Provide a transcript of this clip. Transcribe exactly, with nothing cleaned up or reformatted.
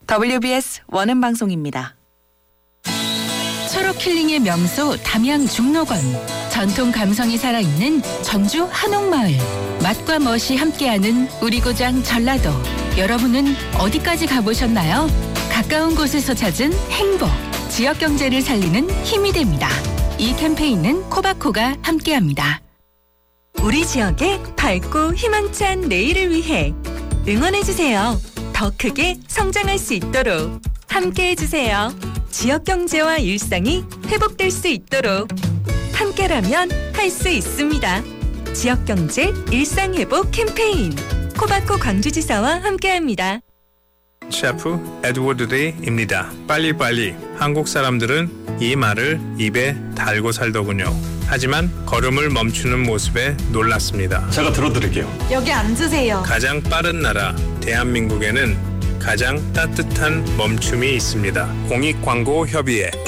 더블유비에스 원음 방송입니다. 철옥 힐링의 명소 담양 중록원. 전통 감성이 살아있는 전주 한옥마을. 맛과 멋이 함께하는 우리 고장 전라도. 여러분은 어디까지 가보셨나요? 가까운 곳에서 찾은 행복. 지역 경제를 살리는 힘이 됩니다. 이 캠페인은 코바코가 함께합니다. 우리 지역의 밝고 희망찬 내일을 위해 응원해주세요. 더 크게 성장할 수 있도록 함께해주세요. 지역 경제와 일상이 회복될 수 있도록 함께라면 할 수 있습니다. 지역 경제 일상 회복 캠페인 코바코 광주지사와 함께합니다. 셰프 에드워드 데이입니다. 빨리빨리. 한국 사람들은 이 말을 입에 달고 살더군요. 하지만 걸음을 멈추는 모습에 놀랐습니다. 제가 들어드릴게요. 여기 앉으세요. 가장 빠른 나라 대한민국에는 가장 따뜻한 멈춤이 있습니다. 공익광고협의회